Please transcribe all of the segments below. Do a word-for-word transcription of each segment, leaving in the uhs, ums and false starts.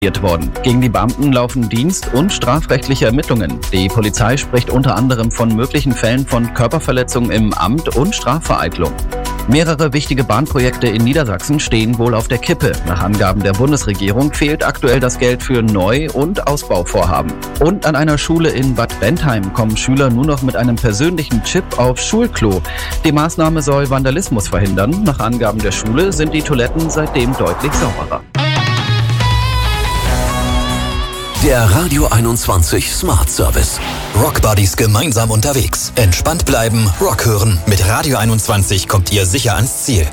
worden. Gegen die Beamten laufen dienst- und strafrechtliche Ermittlungen. Die Polizei spricht unter anderem von möglichen Fällen von Körperverletzung im Amt und Strafvereitlung. Mehrere wichtige Bahnprojekte in Niedersachsen stehen wohl auf der Kippe. Nach Angaben der Bundesregierung fehlt aktuell das Geld für Neu- und Ausbauvorhaben. Und an einer Schule in Bad Bentheim kommen Schüler nur noch mit einem persönlichen Chip aufs Schulklo. Die Maßnahme soll Vandalismus verhindern. Nach Angaben der Schule sind die Toiletten seitdem deutlich sauberer. Der Radio einundzwanzig Smart Service. Rock Buddies gemeinsam unterwegs. Entspannt bleiben, Rock hören. Mit Radio einundzwanzig kommt ihr sicher ans Ziel.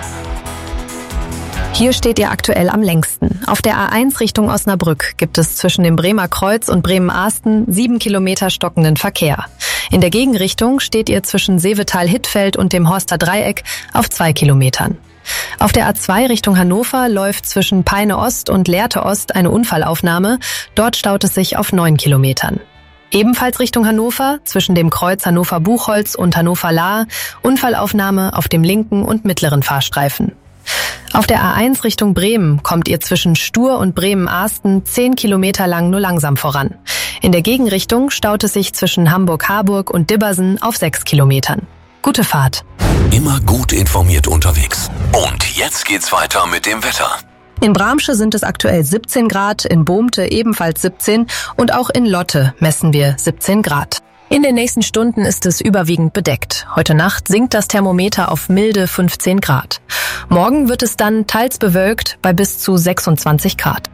Hier steht ihr aktuell am längsten. Auf der A eins Richtung Osnabrück gibt es zwischen dem Bremer Kreuz und Bremen-Ahsten sieben Kilometer stockenden Verkehr. In der Gegenrichtung steht ihr zwischen Seevetal-Hittfeld und dem Horster Dreieck auf zwei Kilometern. Auf der A zwei Richtung Hannover läuft zwischen Peine Ost und Lehrte Ost eine Unfallaufnahme. Dort staut es sich auf neun Kilometern. Ebenfalls Richtung Hannover, zwischen dem Kreuz Hannover-Buchholz und Hannover-Lahr, Unfallaufnahme auf dem linken und mittleren Fahrstreifen. Auf der A eins Richtung Bremen kommt ihr zwischen Stur und Bremen-Ahsten zehn Kilometer lang nur langsam voran. In der Gegenrichtung staut es sich zwischen Hamburg-Harburg und Dibbersen auf sechs Kilometern. Gute Fahrt. Immer gut informiert unterwegs. Und jetzt geht's weiter mit dem Wetter. In Bramsche sind es aktuell siebzehn Grad, in Bohmte ebenfalls siebzehn und auch in Lotte messen wir siebzehn Grad. In den nächsten Stunden ist es überwiegend bedeckt. Heute Nacht sinkt das Thermometer auf milde fünfzehn Grad. Morgen wird es dann teils bewölkt bei bis zu sechsundzwanzig Grad.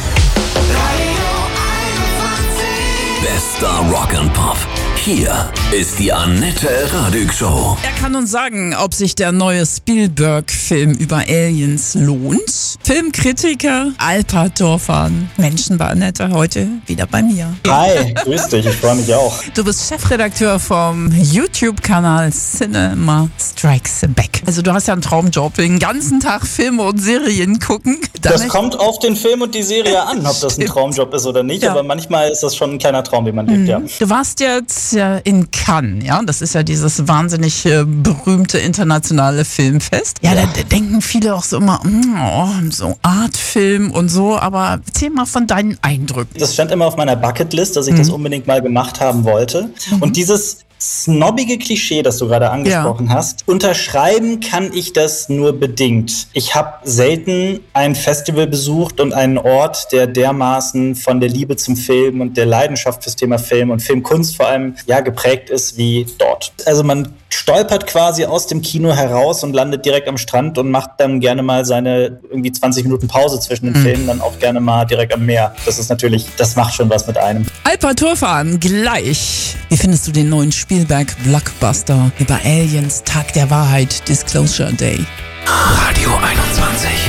Bester Rock and Pop. Hier ist die Annette Radig Show. Er kann uns sagen, ob sich der neue Spielberg-Film über Aliens lohnt. Filmkritiker Alper Dorfan, Menschen bei Annette, heute wieder bei mir. Hi, grüß dich, ich freue mich auch. Du bist Chefredakteur vom YouTube-Kanal Cinema Strikes Back. Also du hast ja einen Traumjob, den ganzen Tag Filme und Serien gucken. Das kommt auf den Film und die Serie an, ob das ein Traumjob ist oder nicht. Ja. Aber manchmal ist das schon ein kleiner Traum, den man lebt, mhm. ja. Du warst jetzt in Cannes, ja, das ist ja dieses wahnsinnig äh, berühmte internationale Filmfest. Ja, ja. Da, da denken viele auch so immer, oh, so Artfilm und so, aber erzähl mal von deinen Eindrücken. Das stand immer auf meiner Bucketlist, dass ich mhm. das unbedingt mal gemacht haben wollte. Mhm. Und dieses snobbige Klischee, das du gerade angesprochen ja. hast, unterschreiben kann ich das nur bedingt. Ich habe selten ein Festival besucht und einen Ort, der dermaßen von der Liebe zum Film und der Leidenschaft fürs Thema Film und Filmkunst vor allem ja geprägt ist wie dort. Also man stolpert quasi aus dem Kino heraus und landet direkt am Strand und macht dann gerne mal seine irgendwie zwanzig Minuten Pause zwischen den mhm. Filmen, dann auch gerne mal direkt am Meer. Das ist natürlich, das macht schon was mit einem. Alper Dorfan, gleich. Wie findest du den neuen Spielberg-Blockbuster über Aliens, Tag der Wahrheit, Disclosure Day? Radio einundzwanzig.